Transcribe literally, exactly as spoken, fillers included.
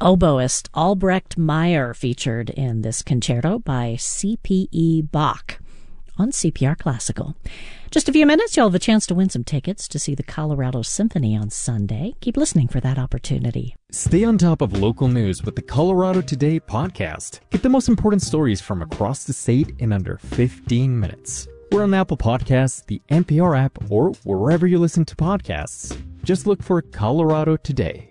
oboist Albrecht Meyer featured in this concerto by C P E Bach on C P R Classical. Just a few minutes, you'll have a chance to win some tickets to see the Colorado Symphony on Sunday. Keep listening for that opportunity. Stay on top of local news with the Colorado Today podcast. Get the most important stories from across the state in under fifteen minutes. We're on Apple Podcasts, the N P R app, or wherever you listen to podcasts. Just look for Colorado Today.